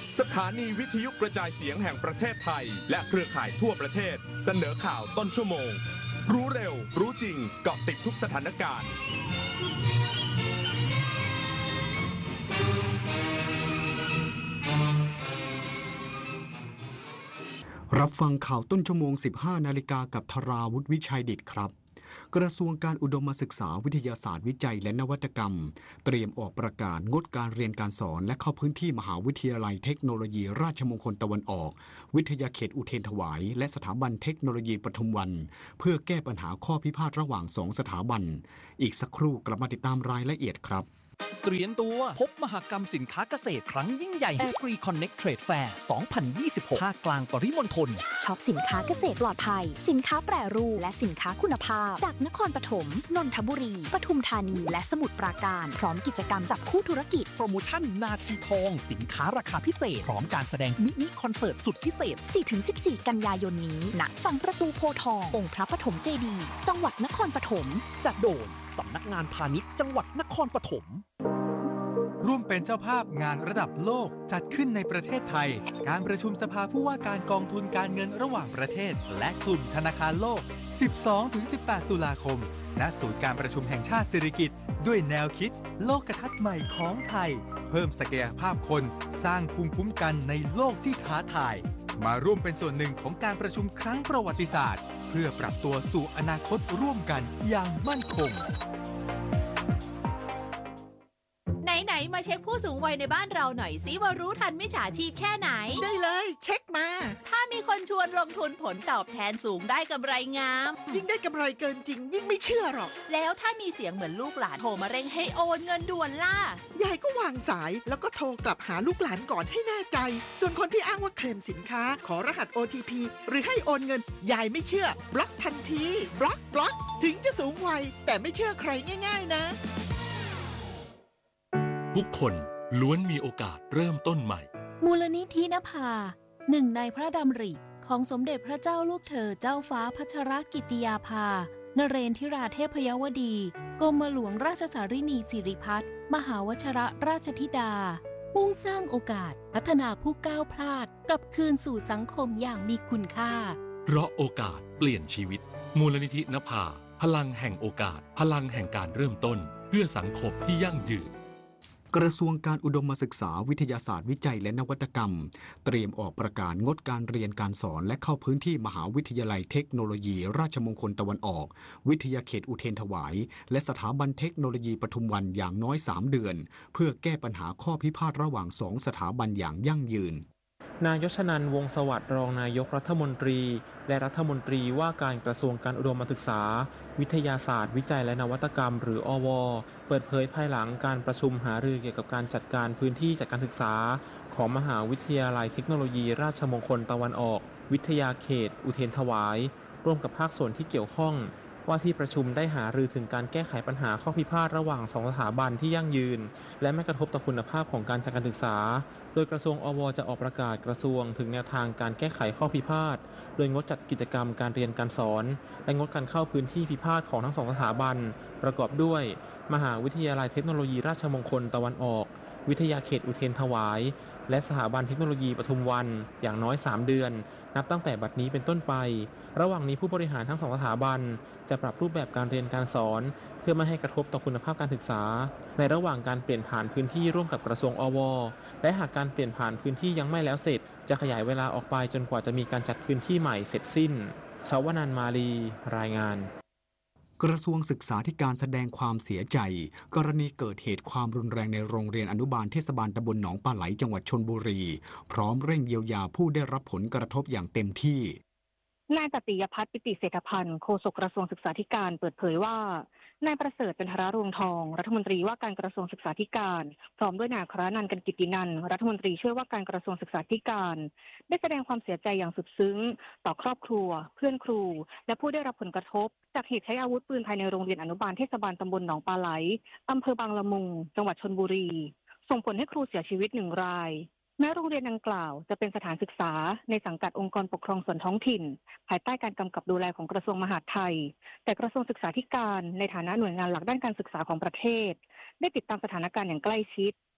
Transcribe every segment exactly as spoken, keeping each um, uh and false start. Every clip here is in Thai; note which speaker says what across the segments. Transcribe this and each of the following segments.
Speaker 1: สถานีวิทยุกระจายเสียงแห่งประเทศไทยและเครือข่ายทั่วประเทศเสนอข่าวต้นชั่วโมงรู้เร็วรู้จริงเกาะติดทุกสถานการณ์
Speaker 2: รับฟังข่าวต้นชั่วโมง สิบห้า นาฬิกากับธราวุฒิวิชัยดิษฐ์ครับกระทรวงการอุดมศึกษาวิทยาศาสตร์วิจัยและนวัตกรรมเตรียมออกประกาศงดการเรียนการสอนและเข้าพื้นที่มหาวิทยาลัยเทคโนโลยีราชมงคลตะวันออกวิทยาเขตอุเทรนถวายและสถาบันเทคโนโลยีปทุมวันเพื่อแก้ปัญหาข้อพิพาทระหว่างสองสถาบันอีกสักครู่กลับมาติดตามรายละเอียดครับ
Speaker 3: เตรียมตัวพบมหกรรมสินค้าเกษตรครั้งยิ่งใหญ่ Agri Connect Trade Fair สองพันยี่สิบหก ภาคกลางปริมณฑล
Speaker 4: ช็อปสินค้าเกษตรปลอดภัยสินค้าแปรรูปและสินค้าคุณภาพจากนครปฐมนนทบุรีปทุมธานีและสมุทรปราการพร้อมกิจกรรมจับคู่ธุรกิจ
Speaker 3: โปรโมชั่นนาทีทองสินค้าราคาพิเศษพร้อมการแสดงมินิคอนเสิร์ตสุดพิเศษ
Speaker 4: สี่ถึงสิบสี่ กันยายนนี้ณฝั่งประตูโพธิ์ทององค์พระปฐมเจดีย์จังหวัดนครปฐม
Speaker 3: จัดโดยสำนักงานพาณิชย์จังหวัดนครปฐม
Speaker 5: ร่วมเป็นเจ้าภาพงานระดับโลกจัดขึ้นในประเทศไทยการประชุมสภาผู้ว่าการกองทุนการเงินระหว่างประเทศและกลุ่มธนาคารโลก สิบสองถึงสิบแปด ตุลาคมณศูนย์การประชุมแห่งชาติสิริกิติ์ด้วยแนวคิดโลกทัศน์ใหม่ของไทยเพิ่มศักยภาพคนสร้างภูมิคุ้มกันในโลกที่ท้าทายมาร่วมเป็นส่วนหนึ่งของการประชุมครั้งประวัติศาสตร์เพื่อปรับตัวสู่อนาคตร่วมกันอย่างมั่นคง
Speaker 6: ไหนๆมาเช็คผู้สูงวัยในบ้านเราหน่อยสิว่ารู้ทันมิจฉาชีพแค่ไหน
Speaker 7: ได้เลยเช็คมา
Speaker 6: ถ้ามีคนชวนลงทุนผลตอบแทนสูงได้กำไรงาม
Speaker 7: ยิ่งได้กำไรเกินจริงยิ่งไม่เชื่อหรอก
Speaker 6: แล้วถ้ามีเสียงเหมือนลูกหลานโทรมาเร่งให้โอนเงินด่วนล่ะ
Speaker 7: ยายก็วางสายแล้วก็โทรกลับหาลูกหลานก่อนให้แน่ใจส่วนคนที่อ้างว่าเคลมสินค้าขอรหัส โอ ที พี หรือให้โอนเงินยายไม่เชื่อบล็อกทันทีบล็อกบล็อกถึงจะสูงวัยแต่ไม่เชื่อใครง่ายๆนะ
Speaker 8: ทุกคนล้วนมีโอกาสเริ่มต้นใหม่
Speaker 9: มูลนิธินภาหนึ่งในพระดำริของสมเด็จพระเจ้าลูกเธอเจ้าฟ้าพัชรกิติยาภานเรนทิราเทพยวดีกรมหลวงราชสารินีสิริพัฒน์มหาวชรราชธิดามุ่งสร้างโอกาสพัฒนาผู้ก้าวพลาดกลับคืนสู่สังคมอย่างมีคุณค่า
Speaker 8: เพราะโอกาสเปลี่ยนชีวิตมูลนิธินภาพลังแห่งโอกาสพลังแห่งการเริ่มต้นเพื่อสังคมที่ยั่งยืน
Speaker 2: กระทรวงการอุดมศึกษาวิทยาศาสตร์วิจัยและนวัตกรรมเตรียมออกประกาศงดการเรียนการสอนและเข้าพื้นที่มหาวิทยาลัยเทคโนโลยีราชมงคลตะวันออกวิทยาเขตอุเทรนถวายและสถาบันเทคโนโลยีปทุมวันอย่างน้อยสามเดือนเพื่อแก้ปัญหาข้อพิพาทระหว่างสองสถาบันอย่างยั่งยืน
Speaker 10: นายชนันท์ วงศ์สวัสดิ์รองนายกรัฐมนตรีและรัฐมนตรีว่าการกระทรวงการอุดมศึกษาวิทยาศาสตร์วิจัยและนวัตกรรมหรืออวเปิดเผยภายหลังการประชุมหารือเกี่ยวกับการจัดการพื้นที่จัดการศึกษาของมหาวิทยาลัยเทคโนโลยีราชมงคลตะวันออกวิทยาเขตอุเทรนถวายร่วมกับภาคส่วนที่เกี่ยวข้องว่าที่ประชุมได้หารือถึงการแก้ไขปัญหาข้อพิพาทระหว่างสองสถาบันที่ยั่งยืนและไม่กระทบต่อคุณภาพของการจัดการศึกษาโดยกระทรวงอวจะออกประกาศกระทรวงถึงแนวทางการแก้ไขข้อพิพาทโดยงดจัดกิจกรรมการเรียนการสอนและงดการเข้าพื้นที่พิพาทของทั้งสองสถาบันประกอบด้วยมหาวิทยาลัยเทคโนโลยีราชมงคลตะวันออกวิทยาเขตอุเทรนถวายและสถาบันเทคโนโลยีปทุมวันอย่างน้อยสามเดือนนับตั้งแต่บัดนี้เป็นต้นไประหว่างนี้ผู้บริหารทั้งสองสถาบันจะปรับรูปแบบการเรียนการสอนเพื่อไม่ให้กระทบต่อคุณภาพการศึกษาในระหว่างการเปลี่ยนผ่านพื้นที่ร่วมกับกระทรวงอวและหากการเปลี่ยนผ่านพื้นที่ยังไม่แล้วเสร็จจะขยายเวลาออกไปจนกว่าจะมีการจัดพื้นที่ใหม่เสร็จสิ้นชวนันท์ มาลีรายงาน
Speaker 2: กระทรวงศึกษาธิการแสดงความเสียใจกรณีเกิดเหตุความรุนแรงในโรงเรียนอนุบาลเทศบาลตำบลหนองปลาไหลจังหวัดชลบุรีพร้อมเร่งเยียวยาผู้ได้รับผลกระทบอย่างเต็มที่
Speaker 11: นายตติยพัฒน์ ปิติเศรษฐพันธ์โฆษกกระทรวงศึกษาธิการเปิดเผยว่านายประเสริฐ จันทรรวงทองรัฐมนตรีว่าการกระทรวงศึกษาธิการพร้อมด้วยนายอัครนันท์ กันกิตตินันท์รัฐมนตรีช่วยว่าการกระทรวงศึกษาธิการได้แสดงความเสียใจอย่างสุดซึ้งต่อครอบครัวเพื่อนครูและผู้ได้รับผลกระทบจากเหตุใช้อาวุธปืนภายในโรงเรียนอนุบาลเทศบาลตำบลหนองปลาไหลอำเภอบางละมุงจังหวัดชลบุรีส่งผลให้ครูเสียชีวิตหนึ่งรายแม้โรงเรียนดังกล่าวจะเป็นสถานศึกษาในสังกัดองค์กรปกครองส่วนท้องถิ่นภายใต้การกำกับดูแลของกระทรวงมหาดไทยแต่กระทรวงศึกษาธิการในฐานะหน่วยงานหลักด้านการศึกษาของประเทศได้ติดตามสถานการณ์อย่างใกล้ชิด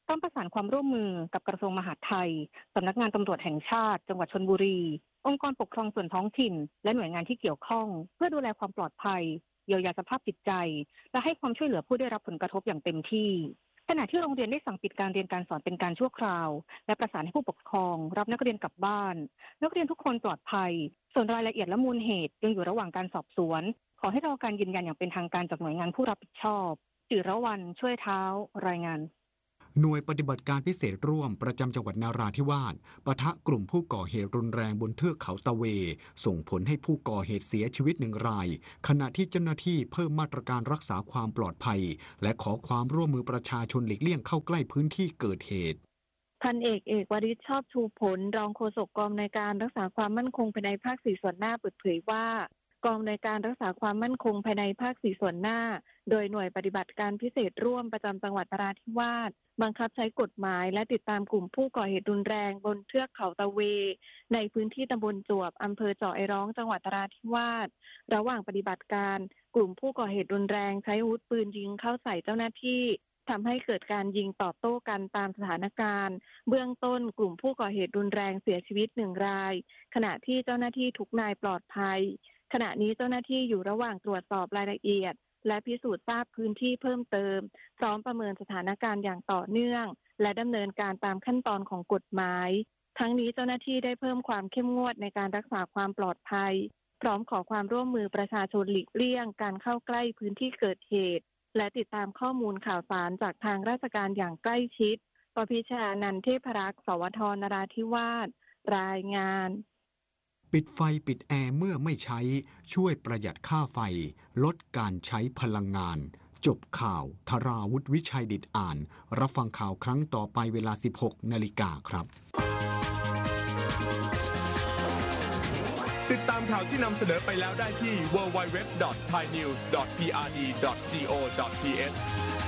Speaker 11: ต้องประสานความร่วมมือกับกระทรวงมหาดไทยสำนักงานตำรวจแห่งชาติจังหวัดชลบุรีองค์กรปกครองส่วนท้องถิ่นและหน่วยงานที่เกี่ยวข้องเพื่อดูแลความปลอดภัยเยียวยาสภาพจิตใจและให้ความช่วยเหลือผู้ได้รับผลกระทบอย่างเต็มที่ขณะที่โรงเรียนได้สั่งปิดการเรียนการสอนเป็นการชั่วคราวและประสานให้ผู้ปกครองรับนักเรียนกลับบ้านนักเรียนทุกคนปลอดภัยส่วนรายละเอียดและมูลเหตุยังอยู่ระหว่างการสอบสวนขอให้รอการยืนยันอย่างเป็นทางการจากหน่วยงานผู้รับผิดชอบจิรวรรณช่วยเท้ารายงาน
Speaker 2: หน่วยปฏิบัติการพิเศษร่วมประจำจังหวัดนาราธิวาสปะทะกลุ่มผู้ก่อเหตุรุนแรงบนเทือกเขาตะเวส่งผลให้ผู้ก่อเหตุเสียชีวิตหนึ่งรายขณะที่เจ้าหน้าที่เพิ่มมาตรการรักษาความปลอดภัยและขอความร่วมมือประชาชนหลีกเลี่ยงเข้าใกล้พื้นที่เกิดเหตุ
Speaker 12: พันเอกเอกวริศชอบชูผลรองโฆษกกองในการรักษาความมั่นคงภายในภาคสี่ส่วนหน้าเปิดเผยว่ากองในการรักษาความมั่นคงภายในภาคสี่ส่วนหน้าโดยหน่วยปฏิบัติการพิเศษร่วมประจำจังหวัดนราธิวาสบังคับใช้กฎหมายและติดตามกลุ่มผู้ก่อเหตุรุนแรงบนเทือกเขาตะเวในพื้นที่ตำบลจวบอำเภอเจาะไอร้องจังหวัดนราธิวาสระหว่างปฏิบัติการกลุ่มผู้ก่อเหตุรุนแรงใช้อาวุธปืนยิงเข้าใส่เจ้าหน้าที่ทำให้เกิดการยิงตอบโต้กันตามสถานการณ์เบื้องต้นกลุ่มผู้ก่อเหตุรุนแรงเสียชีวิตหนึ่งรายขณะที่เจ้าหน้าที่ทุกนายปลอดภัยขณะนี้เจ้าหน้าที่อยู่ระหว่างตรวจสอบรายละเอียดและพิสูจน์ทราบพื้นที่เพิ่มเติมพร้อมประเมินสถานการณ์อย่างต่อเนื่องและดำเนินการตามขั้นตอนของกฎหมายทั้งนี้เจ้าหน้าที่ได้เพิ่มความเข้มงวดในการรักษาความปลอดภัยพร้อมขอความร่วมมือประชาชนหลีกเลี่ยงการเข้าใกล้พื้นที่เกิดเหตุและติดตามข้อมูลข่าวสารจากทางราชการอย่างใกล้ชิดปพิชานันท์เทพรักษ์สวทนราธิวาสรายงาน
Speaker 2: ปิดไฟปิดแอร์เมื่อไม่ใช้ช่วยประหยัดค่าไฟลดการใช้พลังงานจบข่าวธราวุฒิวิชัยดิษฐ์อ่านรับฟังข่าวครั้งต่อไปเวลา สิบหกนาฬิกาครับ
Speaker 1: ติดตามข่าวที่นำเสนอไปแล้วได้ที่ ดับเบิลยู ดับเบิลยู ดับเบิลยู ดอท ไทยนิวส์ ดอท พี อาร์ ดี ดอท จี โอ ดอท ที เอช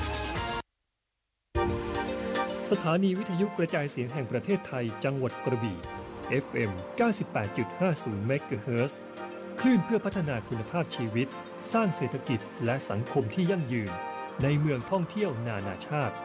Speaker 13: สถานีวิทยุกระจายเสียงแห่งประเทศไทยจังหวัดกระบี่ เอฟ เอ็ม เก้าสิบแปดจุดห้าศูนย์ เมกะเฮิรตซ์ คลื่นเพื่อพัฒนาคุณภาพชีวิตสร้างเศรษฐกิจและสังคมที่ยั่งยืนในเมืองท่องเที่ยวนานาชาติ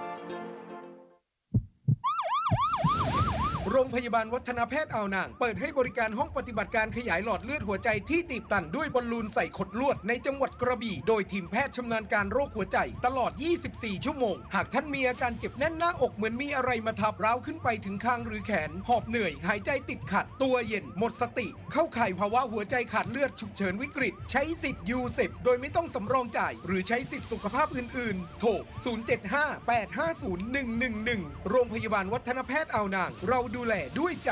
Speaker 14: โรงพยาบาลวัฒนแพทย์อ่าวนางเปิดให้บริการห้องปฏิบัติการขยายหลอดเลือดหัวใจที่ตีบตันด้วยบอลลูนใส่ขดลวดในจังหวัดกระบี่โดยทีมแพทย์ชำนาญการโรคหัวใจตลอดยี่สิบสี่ชั่วโมงหากท่านมีอาการเจ็บแน่นหน้าอกเหมือนมีอะไรมาทับร้าวขึ้นไปถึงคางหรือแขนหอบเหนื่อยหายใจติดขัดตัวเย็นหมดสติเข้าข่ายภาวะหัวใจขาดเลือดฉุกเฉินวิกฤตใช้สิทธิ์ยูเซปโดยไม่ต้องสำรองจ่ายหรือใช้สิทธิสุขภาพอื่นๆโทรศูนย์ เจ็ด ห้า แปด ห้า ศูนย์ หนึ่ง หนึ่ง หนึ่งโรงพยาบาลวัฒนแพทย์อ่าวนางเราดูแลด้วยใจ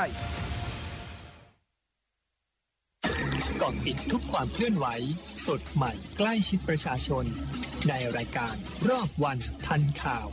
Speaker 15: เกาะติดทุกความเคลื่อนไหวสดใหม่ใกล้ชิดประชาชนในรายการรอบวันทันข่าว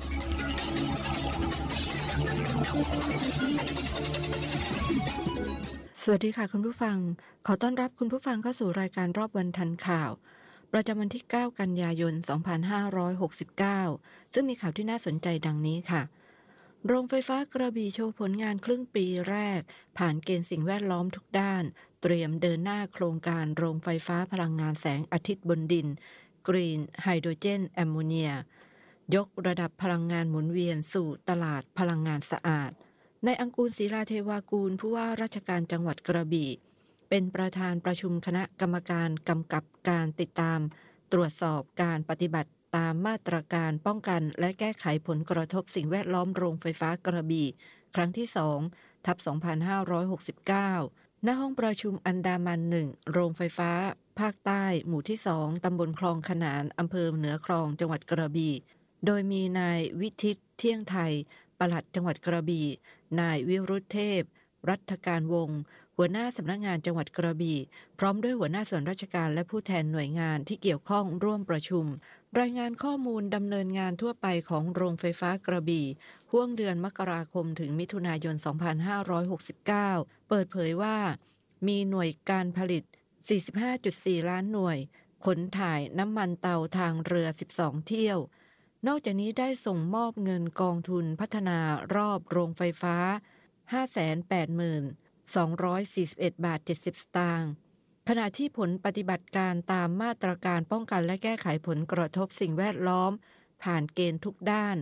Speaker 16: สวัสดีค่ะคุณผู้ฟังขอต้อนรับคุณผู้ฟังเข้าสู่รายการรอบวันทันข่าวประจำวันที่เก้ากันยายนสองพันห้าร้อยหกสิบเก้าซึ่งมีข่าวที่น่าสนใจดังนี้ค่ะโรงไฟฟ้ากระบี่โชว์ผลงานครึ่งปีแรกผ่านเกณฑ์สิ่งแวดล้อมทุกด้านเตรียมเดินหน้าโครงการโรงไฟฟ้าพลังงานแสงอาทิตย์บนดิน Green Hydrogen Ammonia ยกระดับพลังงานหมุนเวียนสู่ตลาดพลังงานสะอาดนายอังกูลศรีลาเทวากูลผู้ว่าราชการจังหวัดกระบี่เป็นประธานประชุมคณะกรรมการกำกับการติดตามตรวจสอบการปฏิบัติตามมาตรการป้องกันและแก้ไขผลกระทบสิ่งแวดล้อมโรงไฟฟ้ากระบี่ครั้งที่สองทับสองพันห้าร้อยหกสิบเก้าณห้องประชุมอันดามันหนึ่งโรงไฟฟ้าภาคใต้หมู่ที่สองตำบลคลองขนานอำเภอเหนือคลองจังหวัดกระบี่โดยมีนายวิทิตเที่ยงไทยปลัดจังหวัดกระบี่นายวิรุธเทพรัฐการวงศ์หัวหน้าสำนักงานจังหวัดกระบี่พร้อมด้วยหัวหน้าส่วนราชการและผู้แทนหน่วยงานที่เกี่ยวข้องร่วมประชุมรายงานข้อมูลดำเนินงานทั่วไปของโรงไฟฟ้ากระบี่ห่วงเดือนมกราคมถึงมิถุนายนสองพันห้าร้อยหกสิบเก้าเปิดเผยว่ามีหน่วยการผลิต สี่สิบห้าจุดสี่ ล้านหน่วยขนถ่ายน้ำมันเตาทางเรือสิบสองเที่ยวนอกจากนี้ได้ส่งมอบเงินกองทุนพัฒนารอบโรงไฟฟ้า ห้าแสนแปดหมื่นสองร้อยสี่สิบเอ็ด บาท เจ็ดสิบ สตางค์ขณะที่ผลปฏิบัติการตามมาตรการป้องกันและแก้ไขผลกระทบสิ่งแวดล้อมผ่านเกณฑ์ทุกด้าน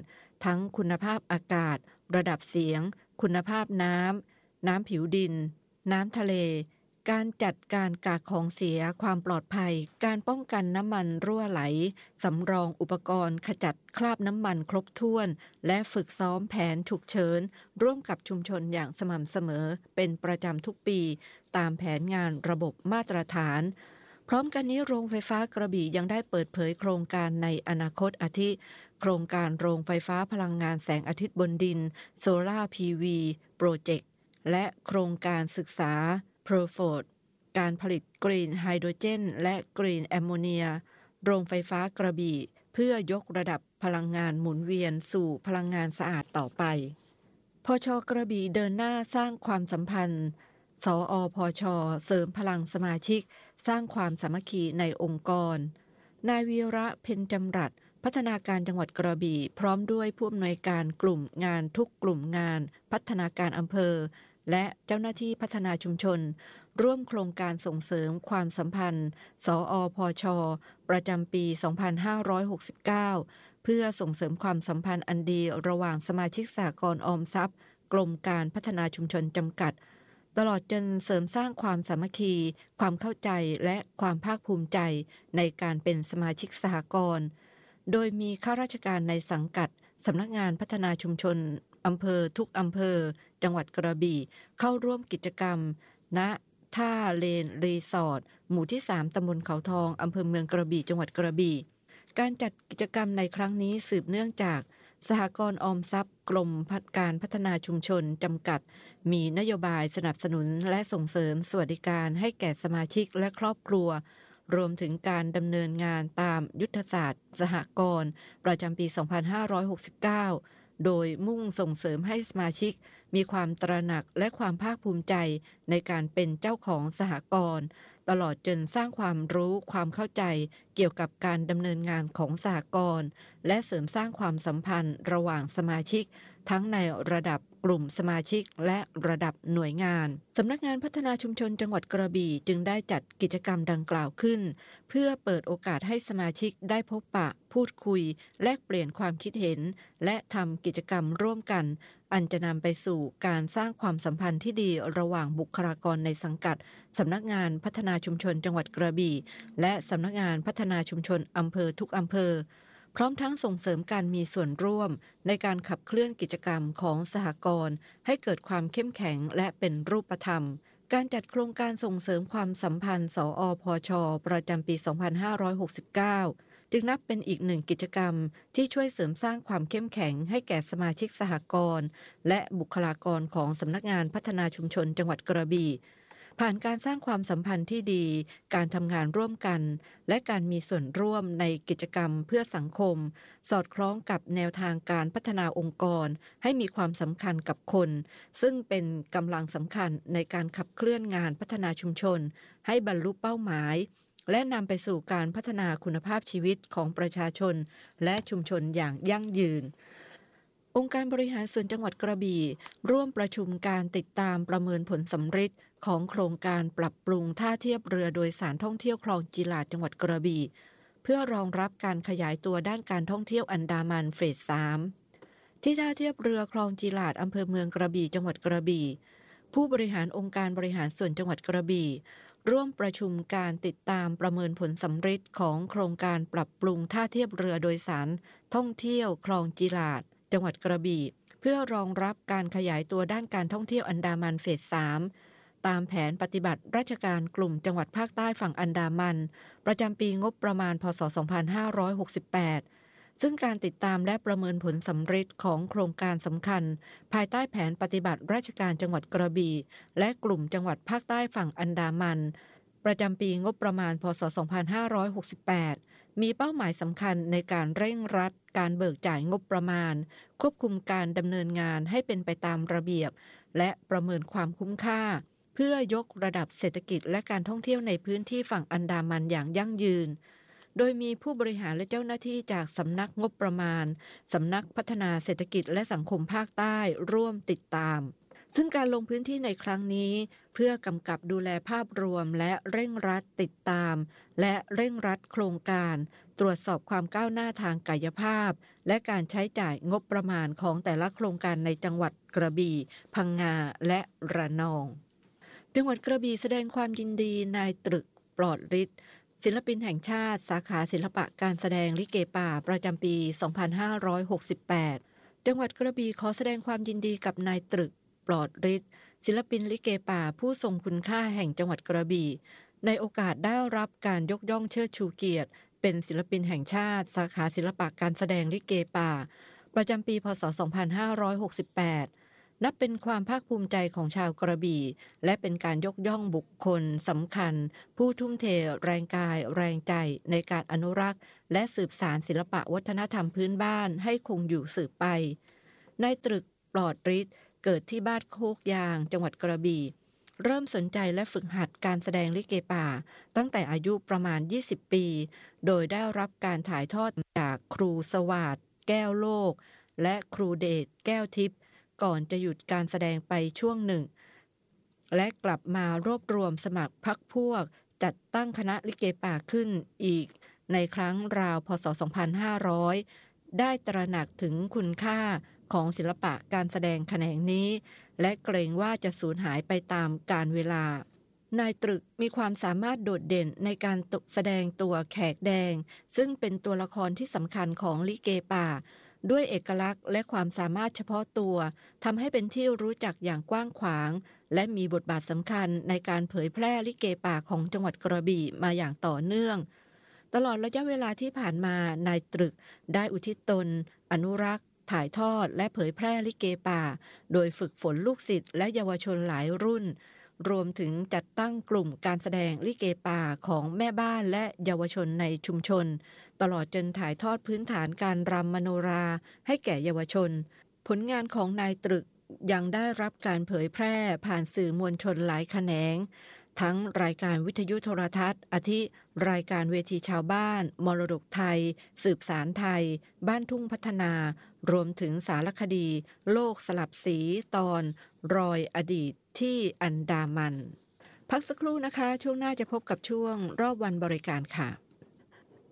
Speaker 16: ทั้งคุณภาพอากาศระดับเสียงคุณภาพน้ำน้ำผิวดินน้ำทะเลการจัดการกากของเสียความปลอดภัยการป้องกันน้ำมันรั่วไหลสำรองอุปกรณ์ขจัดคราบน้ำมันครบถ้วนและฝึกซ้อมแผนฉุกเฉินร่วมกับชุมชนอย่างสม่ำเสมอเป็นประจำทุกปีตามแผนงานระบบมาตรฐานพร้อมกันนี้โรงไฟฟ้ากระบี่ยังได้เปิดเผยโครงการในอนาคตอาทิโครงการโรงไฟฟ้าพลังงานแสงอาทิตย์บนดิน Solar พี วี Project และโครงการศึกษา โปรโฟด การผลิตกรีนไฮโดรเจนและกรีนแอมโมเนียโรงไฟฟ้ากระบี่เพื่อยกระดับพลังงานหมุนเวียนสู่พลังงานสะอาดต่อไปพช.กระบี่เดินหน้าสร้างความสัมพันธ์สอพช.เสริมพลังสมาชิกสร้างความสามัคคีในองค์กรนายวีระเพ็ญจำรัดพัฒนาการจังหวัดกระบี่พร้อมด้วยผู้อำนวยการกลุ่มงานทุกกลุ่มงานพัฒนาการอำเภอและเจ้าหน้าที่พัฒนาชุมชนร่วมโครงการส่งเสริมความสัมพันธ์สอพช.ประจำปี สองพันห้าร้อยหกสิบเก้า เพื่อส่งเสริมความสัมพันธ์อันดีระหว่างสมาชิกสหกรณ์ออมทรัพย์กรมการพัฒนาชุมชนจำกัดตลอดจนเสริมสร้างความสามัคคีความเข้าใจและความภาคภูมิใจในการเป็นสมาชิกสหกรณ์โดยมีข้าราชการในสังกัดสำนักงานพัฒนาชุมชนอำเภอทุกอำเภอจังหวัดกระบี่เข้าร่วมกิจกรรมณท่าเลนรีสอร์ทหมู่ที่สามตำบลเขาทองอำเภอเมืองกระบี่จังหวัดกระบี่การจัดกิจกรรมในครั้งนี้สืบเนื่องจากสหกรณ์ออมทรัพย์กรมการพัฒนาชุมชนจำกัดมีนโยบายสนับสนุนและส่งเสริมสวัสดิการให้แก่สมาชิกและครอบครัวรวมถึงการดำเนินงานตามยุทธศาสตร์สหกรณ์ประจำปี สองพันห้าร้อยหกสิบเก้า โดยมุ่งส่งเสริมให้สมาชิกมีความตระหนักและความภาคภูมิใจในการเป็นเจ้าของสหกรณ์ตลอดจนสร้างความรู้ความเข้าใจเกี่ยวกับการดำเนินงานของสหกรณ์และเสริมสร้างความสัมพันธ์ระหว่างสมาชิกทั้งในระดับกลุ่มสมาชิกและระดับหน่วยงานสำนักงานพัฒนาชุมชนจังหวัดกระบี่จึงได้จัดกิจกรรมดังกล่าวขึ้นเพื่อเปิดโอกาสให้สมาชิกได้พบปะพูดคุยแลกเปลี่ยนความคิดเห็นและทำกิจกรรมร่วมกันอันจะนำไปสู่การสร้างความสัมพันธ์ที่ดีระหว่างบุคลากรในสังกัดสำนักงานพัฒนาชุมชนจังหวัดกระบี่และสำนักงานพัฒนาชุมชนอำเภอทุกอำเภอพร้อมทั้งส่งเสริมการมีส่วนร่วมในการขับเคลื่อนกิจกรรมของสหกรณ์ให้เกิดความเข้มแข็งและเป็นรูปธรรมการจัดโครงการส่งเสริมความสัมพันธ์สอพช.ประจำปี สองพันห้าร้อยหกสิบเก้า จึงนับเป็นอีกหนึ่งกิจกรรมที่ช่วยเสริมสร้างความเข้มแข็งให้แก่สมาชิกสหกรณ์และบุคลากรของสำนักงานพัฒนาชุมชนจังหวัดกระบี่ผ่านการสร้างความสัมพันธ์ที่ดีการทำงานร่วมกันและการมีส่วนร่วมในกิจกรรมเพื่อสังคมสอดคล้องกับแนวทางการพัฒนาองค์กรให้มีความสำคัญกับคนซึ่งเป็นกำลังสำคัญในการขับเคลื่อนงานพัฒนาชุมชนให้บรรลุเป้าหมายและนำไปสู่การพัฒนาคุณภาพชีวิตของประชาชนและชุมชนอย่างยั่งยืนองค์การบริหารส่วนจังหวัดกระบี่ร่วมประชุมการติดตามประเมินผลสำฤทธิ์ของโครงการปรับปรุงท่าเทียบเรือโดยสารท่องเที่ยวคลองจิลาดจังหวัดกระบี่เพื่อรองรับการขยายตัวด้านการท่องเที่ยวอันดามันเฟส สาม ที่ท่าเทียบเรือคลองจิลาดอำเภอเมืองกระบี่จังหวัดกระบี่ผู้บริหารองค์การบริหารส่วนจังหวัดกระบี่ร่วมประชุมการติดตามประเมินผลสำฤทธิ์ของโครงการปรับปรุงท่าเทียบเรือโดยสารท่องเที่ยวคลองจิลาดจังหวัดกระบี่เพื่อรองรับการขยายตัวด้านการท่องเที่ยวอันดามันเฟส สามตามแผนปฏิบัติราชการกลุ่มจังหวัดภาคใต้ฝั่งอันดามันประจำปีงบประมาณพ.ศ. สองพันห้าร้อยหกสิบแปดซึ่งการติดตามและประเมินผลสำฤทธิ์ของโครงการสำคัญภายใต้แผนปฏิบัติราชการจังหวัดกระบี่และกลุ่มจังหวัดภาคใต้ฝั่งอันดามันประจำปีงบประมาณพ.ศ. สองพันห้าร้อยหกสิบแปดมีเป้าหมายสำคัญในการเร่งรัดการเบิกจ่ายงบประมาณควบคุมการดำเนินงานให้เป็นไปตามระเบียบและประเมินความคุ้มค่าเพื่อยกระดับเศรษฐกิจและการท่องเที่ยวในพื้นที่ฝั่งอันดามันอย่างยั่งยืนโดยมีผู้บริหารและเจ้าหน้าที่จากสำนักงบประมาณสำนักพัฒนาเศรษฐกิจและสังคมภาคใต้ร่วมติดตามซึ่งการลงพื้นที่ในครั้งนี้เพื่อกำกับดูแลภาพรวมและเร่งรัดติดตามและเร่งรัดโครงการตรวจสอบความก้าวหน้าทางกายภาพและการใช้จ่ายงบประมาณของแต่ละโครงการในจังหวัดกระบี่พังงาและระนองจังหวัดกระบี่แสดงความยินดีนายตรึกปลอดฤทธิ์ศิลปินแห่งชาติสาขาศิลปะการแสดงลิเกป่าประจำปี สองพันห้าร้อยหกสิบแปด จังหวัดกระบี่ขอแสดงความยินดีกับนายตรึกปลอดฤทธิ์ศิลปินลิเกป่าผู้ทรงคุณค่าแห่งจังหวัดกระบี่ในโอกาสได้รับการยกย่องเชิดชูเกียรติเป็นศิลปินแห่งชาติสาขาศิลปะการแสดงลิเกป่าประจำปีพ.ศ. สองพันห้าร้อยหกสิบแปดนับเป็นความภาคภูมิใจของชาวกระบี่และเป็นการยกย่องบุคคลสำคัญผู้ทุ่มเทแรงกายแรงใจในการอนุรักษ์และสืบสานศิลปะวัฒนธรรมพื้นบ้านให้คงอยู่สืบไปนายตรึกปลอดฤทธิ์เกิดที่บ้านโคกยางจังหวัดกระบี่เริ่มสนใจและฝึกหัดการแสดงลิเกป่าตั้งแต่อายุประมาณยี่สิบปีโดยได้รับการถ่ายทอดจากครูสวัสดิ์แก้วโลกและครูเดชแก้วทิพย์ก่อนจะหยุดการแสดงไปช่วงหนึ่งและกลับมารวบรวมสมัครพรรคพวกจัดตั้งคณะลิเกป่าขึ้นอีกในครั้งราวพ.ศ. สองพันห้าร้อยได้ตระหนักถึงคุณค่าของศิลปะการแสดงแขนงนี้และเกรงว่าจะสูญหายไปตามกาลเวลานายตรึกมีความสามารถโดดเด่นในการแสดงตัวแขกแดงซึ่งเป็นตัวละครที่สำคัญของลิเกป่าด้วยเอกลักษณ์และความสามารถเฉพาะตัวทำให้เป็นที่รู้จักอย่างกว้างขวางและมีบทบาทสำคัญในการเผยแพร่ลิเกป่าของจังหวัดกระบี่มาอย่างต่อเนื่องตลอดระยะเวลาที่ผ่านมานายตรึกได้อุทิศตนอนุรักษ์ถ่ายทอดและเผยแพร่ลิเกป่าโดยฝึกฝนลูกศิษย์และเยาวชนหลายรุ่นรวมถึงจัดตั้งกลุ่มการแสดงลิเกป่าของแม่บ้านและเยาวชนในชุมชนตลอดจนถ่ายทอดพื้นฐานการรำมโนราให้แก่เยาวชนผลงานของนายตรึกยังได้รับการเผยแพร่ผ่านสื่อมวลชนหลายแขนงทั้งรายการวิทยุโทรทัศน์อาทิรายการเวทีชาวบ้านมรดกไทยสืบสารไทยบ้านทุ่งพัฒนารวมถึงสารคดีโลกสลับสีตอนรอยอดีตที่อันดามันพักสักครู่นะคะช่วงหน้าจะพบกับช่วงรอบวันบริการค่ะ